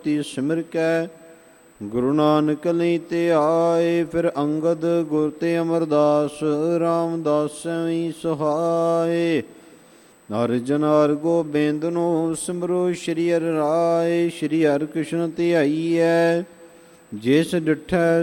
ਤੀ ਸਿਮਰ ਕੈ ਗੁਰੂ ਨਾਨਕ ਲਈ ਤੇ ਆਏ। ਫਿਰ ਅੰਗਦ ਗੁਰ ਤੇ ਅਮਰਦਾਸ ਰਾਮਦਾਸ ਵੀ ਸਹਾਏ। ਅਰਜਨ ਹਰਿ ਗੋਬਿੰਦ ਨੂੰ ਸਿਮਰੋ ਸ਼੍ਰੀ ਹਰਿ ਰਾਏ। ਸ਼੍ਰੀ ਹਰਿ ਕ੍ਰਿਸ਼ਨ ਧਿਆਈਐ ਜਿਸ ਡਿਠੈ